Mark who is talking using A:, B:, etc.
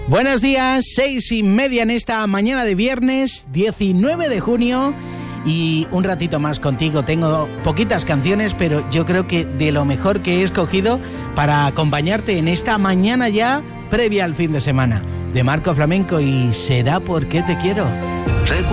A: Buenos días, 6:30 en esta mañana de viernes 19 de junio y un ratito más contigo. Tengo poquitas canciones, pero yo creo que de lo mejor que he escogido para acompañarte en esta mañana ya previa al fin de semana. De Marco Flamenco y Será porque te quiero.